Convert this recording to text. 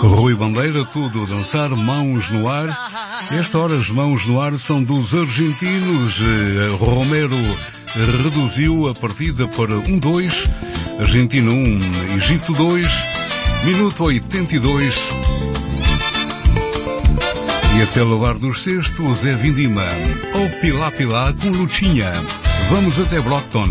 Rui Bandeira, tudo dançar, mãos no ar. Esta hora as mãos no ar são dos argentinos. Romero reduziu a partida para 1-2. Argentina 1, Egito 2, minuto 82. E até levar dos cestos é Vindima, ou Pilá Pilá com Lutinha. Vamos até Brockton.